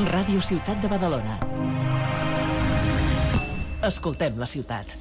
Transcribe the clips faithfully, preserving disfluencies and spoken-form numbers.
Ràdio Ciutat de Badalona. Escoltem la ciutat.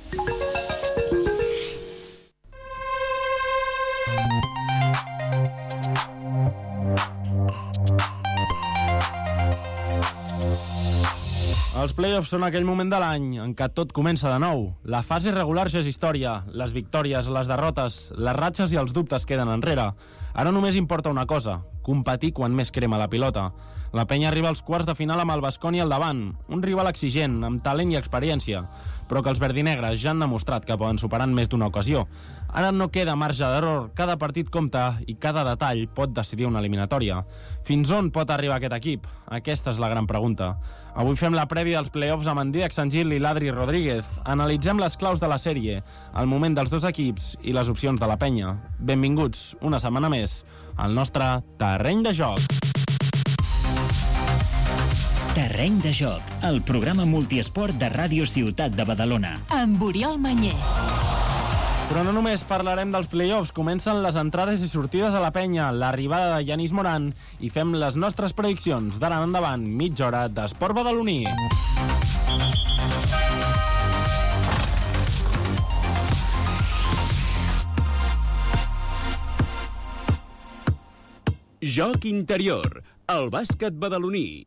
Els play-offs són aquell moment de l'any en què tot comença de nou. La fase regular ja és història. Les victòries, les derrotes, les ratxes i els dubtes queden enrere. Ara només importa una cosa: competir quan més crema la pilota. La penya arriba als quarts de final amb el Baskonia al davant, un rival exigent, amb talent i experiència, però que els verdinegres ja han demostrat que poden superar en més d'una ocasió. Ara no queda marge d'error, cada partit compta i cada detall pot decidir una eliminatòria. Fins on pot arribar aquest equip? Aquesta és la gran pregunta. Avui fem la prèvia dels play-offs amb en Dídac Sangil i l'Adri Rodríguez. Analitzem les claus de la sèrie, el moment dels dos equips i les opcions de la penya. Benvinguts una setmana més al nostre Terreny de Joc. Terreny de Joc, el programa multiesport de Ràdio Ciutat de Badalona. Amb Oriol Mañé. Però no només parlarem dels play-offs, comencen les entrades i sortides a la penya, l'arribada de Yanis Moran i fem les nostres prediccions. D'ara en endavant, mitja hora d'esport badaloní. Joc interior, el bàsquet badaloní.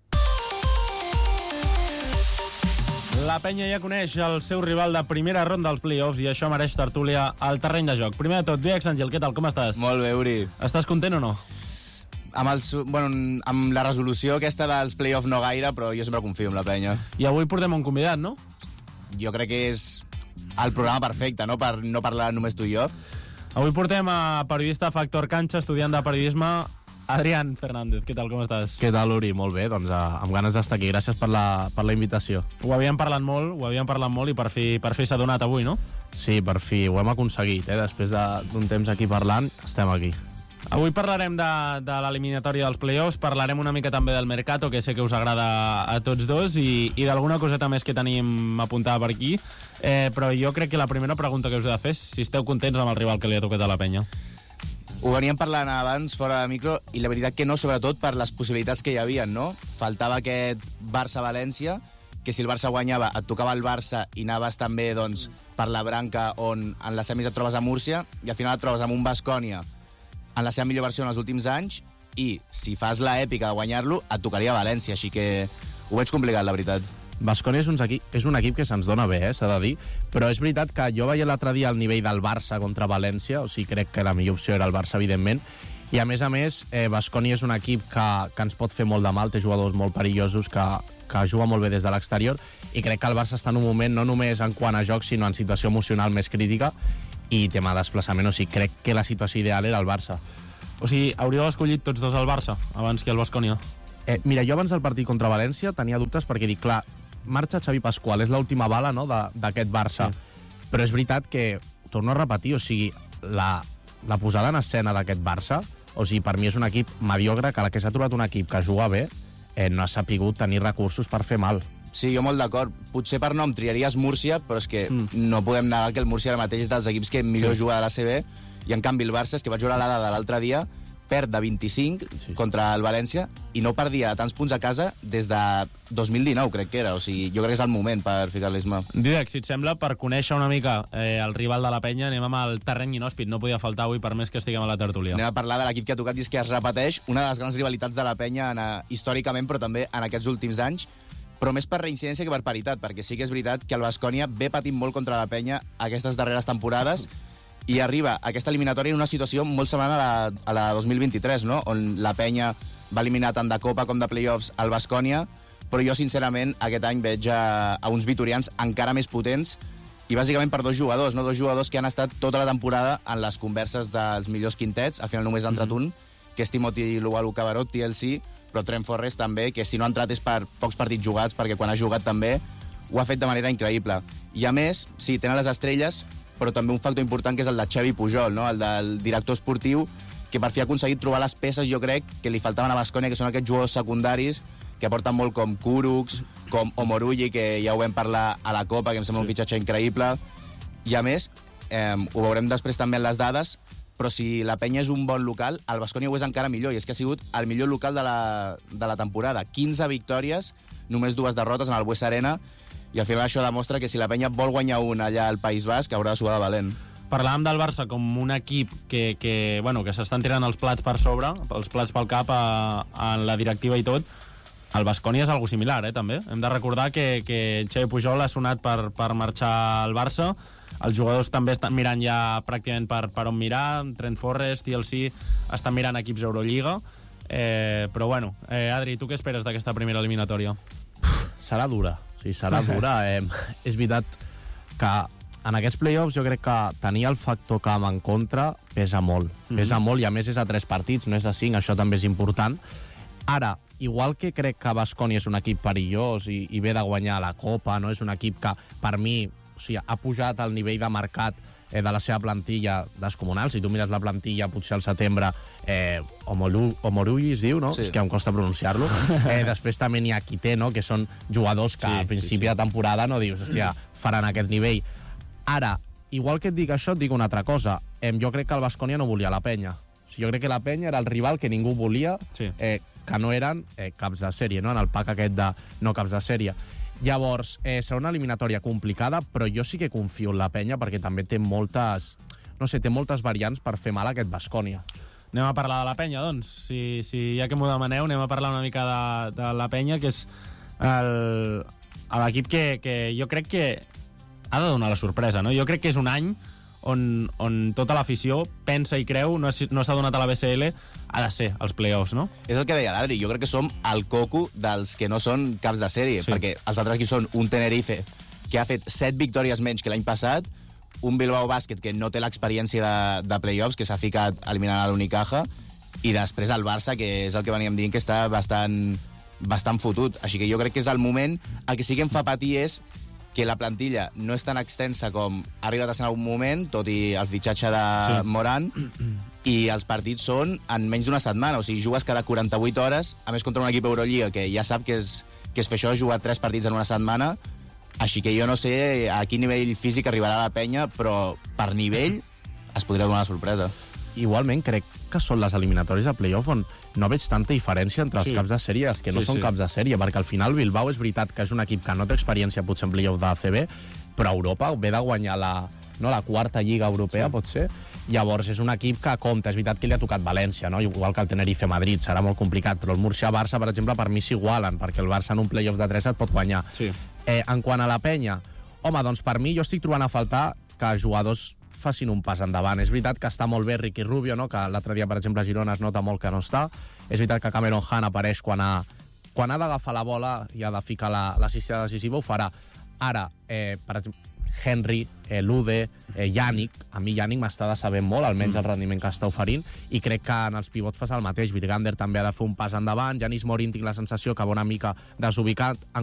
La penya ja coneix el seu rival de primera ronda als play-offs i això mereix tertúlia al Terreny de Joc. Primer de tot, Dídac Sangil, què tal, com estàs? Molt bé, Uri. Estàs content o no? Amb, el, bueno, amb la resolució aquesta dels play-offs no gaire, però jo sempre confio en la penya. I avui portem un convidat, no? Jo crec que és el programa perfecte, no? Per no parlar només tu i jo. Avui portem a periodista Factor Cancha, estudiant de periodisme, Adrián Fernández. Què tal, com estàs? Què tal, Uri? Molt bé, doncs amb ganes d'estar aquí. Gràcies per la, per la invitació. Ho havíem parlat molt, ho havíem parlat molt i per fi, per fi s'ha donat avui, no? Sí, per fi, ho hem aconseguit, eh? Després d'un temps aquí parlant, estem aquí. Avui parlarem de, de l'eliminatòria dels play-offs, parlarem una mica també del Mercato, que sé que us agrada a tots dos, i, i d'alguna coseta més que tenim apuntada per aquí, eh, però jo crec que la primera pregunta que us he de fer és si esteu contents amb el rival que li ha tocat a la penya. Ho veníem parlant abans, fora de micro, i la veritat que no, sobretot per les possibilitats que hi havia, no? Faltava aquest Barça-València, que si el Barça guanyava et tocava el Barça i anaves també doncs, per la branca on en les semis et trobes a Múrcia i al final et trobes amb un Baskonia en la seva millor versió en els últims anys i si fas l'èpica de guanyar-lo et tocaria a València, així que ho veig complicat, la veritat. Baskonia és un equip, és un equip que se'ns dona bé, eh, s'ha de dir, però és veritat que jo veia l'altre dia el nivell del Barça contra València, o sigui, crec que la millor opció era el Barça, evidentment, i a més a més, eh, Baskonia és un equip que, que ens pot fer molt de mal, té jugadors molt perillosos, que, que juga molt bé des de l'exterior, i crec que el Barça està en un moment, no només en quant a joc, sinó en situació emocional més crítica, i tema de desplaçament, o sigui, crec que la situació ideal era el Barça. O sigui, hauríeu escollit tots dos el Barça, abans que el Baskonia? Eh, mira, jo abans del partit contra València tenia dubtes perquè dic, clar, marxa Xavi Pasqual, és l'última bala, no?, d'aquest Barça. Sí. Però és veritat que, torno a repetir, o sigui, la, la posada en escena d'aquest Barça, o sigui, per mi és un equip mediocre, que la que s'ha trobat un equip que juga bé, eh, no ha sapigut tenir recursos per fer mal. Sí, jo molt d'acord. Potser per nom triaries Múrcia, però és que mm. no podem negar que el Múrcia ara mateix és dels equips que millor sí. juga a l'A C B, i en canvi el Barça, és que vaig veure la dada l'altre dia, perd de vint-i-cinc sí. contra el València i no perdia tants punts a casa des de dos mil dinou, crec que era. O sigui, jo crec que és el moment per ficar-les mà. Dídac, si et sembla, per conèixer una mica eh, el rival de la penya, anem amb el terreny inhòspit. No podia faltar avui, per més que estiguem a la tertúlia. Anem a parlar de l'equip que ha tocat i és que es repeteix una de les grans rivalitats de la penya en, històricament, però també en aquests últims anys, però més per reincidència que per paritat, perquè sí que és veritat que el Baskonia ve patint molt contra la penya aquestes darreres temporades i arriba a aquesta eliminatòria en una situació molt semblant a la, a la dos mil vint-i-tres, no? On la penya va eliminar tant de Copa com de Playoffs al Baskonia, però jo, sincerament, aquest any veig a, a uns vitorians encara més potents i bàsicament per dos jugadors, no? Dos jugadors que han estat tota la temporada en les converses dels millors quintets, al final només ha entrat un, que és Timothy Luwalu-Cabarrot, T L C, però Trent Forrest també, que si no ha entrat és per pocs partits jugats, perquè quan ha jugat també ho ha fet de manera increïble. I a més, sí, tenen les estrelles, però també un factor important que és el de Xavi Pujol, no? El del director esportiu, que per fi ha aconseguit trobar les peces, jo crec, que li faltaven a Baskonia, que són aquests jugadors secundaris que aporten molt, com Kurucs, com Omorulli, que ja ho vam parlar a la Copa, que em sembla un fitxatge increïble. I a més, eh, ho veurem després també en les dades, però si la Penya és un bon local, el Baskonia ho és encara millor, i és que ha sigut el millor local de la, de la temporada. quinze victòries, només dues derrotes en el Buesa Arena, i al final això demostra que si la Penya vol guanyar un allà al País Basc, haurà de suar de valent. Parlàvem del Barça com un equip que, que, bueno, que s'estan tirant els plats per sobre, els plats pel cap a, a la directiva i tot. El Baskonia és algo similar, eh, també. Hem de recordar que, que Xavi Pujol ha sonat per, per marxar al Barça. Els jugadors també estan mirant ja pràcticament per, per on mirar. Trent Forrest i el C estan mirant equips Eurolliga. Eh, però bueno, eh, Adri, tu què esperes d'aquesta primera eliminatòria? Serà dura, sí, serà dura. eh, és veritat que en aquests play-offs jo crec que tenir el factor camp en contra pesa molt. Mm-hmm. Pesa molt, i a més és a tres partits, no és a cinc, això també és important. Ara, igual que crec que Baskonia és un equip perillós i, i ve de guanyar la Copa, no és un equip que, per mi, o sigui, ha pujat el nivell de mercat eh, de la seva plantilla descomunal. Si tu mires la plantilla, potser al setembre, eh, Omorui es diu, no? Sí. És que em costa pronunciar-lo. Eh, després també n'hi ha Quité, no? Que són jugadors que sí, a principi sí, sí. de temporada no dius, hòstia, faran aquest nivell. Ara, igual que et dic això, et dic una altra cosa. Eh, jo crec que el Baskonia no volia la Penya. O sigui, jo crec que la Penya era el rival que ningú volia, sí. eh, que no eren eh, caps de sèrie, no? En el pack aquest de no caps de sèrie. Llavors, eh, serà una eliminatòria complicada, però jo sí que confio en la Penya perquè també té moltes, no sé, té moltes variants per fer mal a aquest Baskonia. Anem a parlar de la Penya, doncs. Si, si ja que m'ho demaneu, anem a parlar una mica de, de la Penya, que és l'equip que, que jo crec que ha de donar la sorpresa, no? Jo crec que és un any on, on tota l'afició pensa i creu, no, no s'ha donat a la B C L, ha de ser els play-offs, no? És el que deia l'Adri, jo crec que som el coco dels que no són caps de sèrie, sí. Perquè els altres equips són un Tenerife, que ha fet set victòries menys que l'any passat, un Bilbao Bàsquet que no té l'experiència de, de play-offs, que s'ha ficat eliminant a l'Unicaja, i després el Barça, que és el que veníem dient, que està bastant, bastant fotut. Així que jo crec que és el moment. El que sí que em fa patir és que la plantilla no és tan extensa com ha arribat a ser en algun moment, tot i el fitxatge de sí. Moran, i els partits són en menys d'una setmana, o sigui, jugues cada quaranta-vuit hores, a més contra un equip Eurolliga que ja sap que és, que és fer això, jugar tres partits en una setmana, així que jo no sé a quin nivell físic arribarà la Penya, però per nivell es podria donar la sorpresa. Igualment, crec que són les eliminatòries de play-off on no veig tanta diferència entre els sí. caps de sèrie i els que no sí, són sí. caps de sèrie, perquè al final Bilbao és veritat que és un equip que no té experiència potser en play-off de A C B, però Europa ve de guanyar la, no, la quarta lliga europea, sí. pot ser. Llavors és un equip que compta, és veritat que li ha tocat València, no? Igual que el Tenerife Madrid, serà molt complicat, però el Murcia-Barça, per exemple, per mi s'igualen, perquè el Barça en un play-off de tres et pot guanyar. Sí. Eh, en quant a la Penya, home, doncs per mi jo estic trobant a faltar que jugadors facin un pas endavant. És veritat que està molt bé Ricky Rubio, no? Que l'altre dia, per exemple, a Girona es nota molt que no està. És veritat que Cameron Hunt apareix quan ha, quan ha d'agafar la bola i ha de ficar la, la cistella decisiva, ho farà. Ara, eh, per exemple, Henry, eh, Lude, eh, Yannick, a mi Yannick m'està decebent molt, almenys mm. el rendiment que està oferint, i crec que en els pivots passa el mateix. Virgander també ha de fer un pas endavant, Yanis Morin tinc la sensació que va una mica desubicat. En